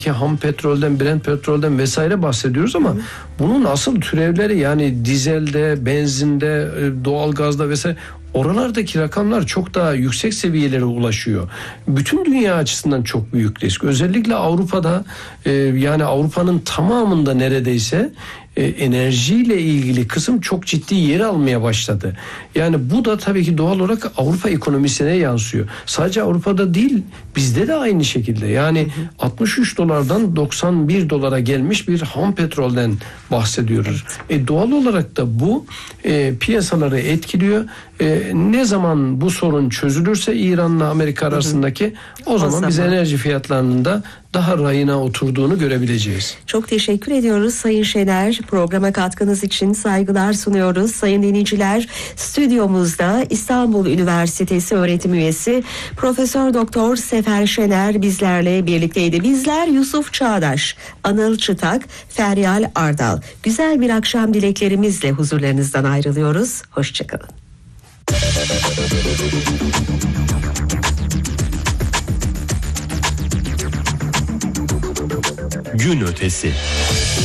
ham petrolden, Brent petrolden vesaire bahsediyoruz ama bunun asıl türevleri, yani dizelde, benzinde, doğalgazda vesaire, oralardaki rakamlar çok daha yüksek seviyelere ulaşıyor. Bütün dünya açısından çok büyük risk. Özellikle Avrupa'da, yani Avrupa'nın tamamında neredeyse enerjiyle ilgili kısım çok ciddi yer almaya başladı. Yani bu da tabii ki doğal olarak Avrupa ekonomisine yansıyor. Sadece Avrupa'da değil, bizde de aynı şekilde. Yani 63 dolardan 91 dolara gelmiş bir ham petrolden bahsediyoruz. Doğal olarak da bu piyasaları etkiliyor. Ne zaman bu sorun çözülürse İran'la Amerika arasındaki, o zaman biz enerji fiyatlarının da daha rayına oturduğunu görebileceğiz. Çok teşekkür ediyoruz Sayın Şener. Programa katkınız için saygılar sunuyoruz. Sayın dinleyiciler, stüdyomuzda İstanbul Üniversitesi öğretim üyesi Profesör Doktor Sefer Şener bizlerle birlikteydi. Bizler Yusuf Çağdaş, Anıl Çıtak, Feryal Ardal. Güzel bir akşam dileklerimizle huzurlarınızdan ayrılıyoruz. Hoşçakalın. Gün ötesi.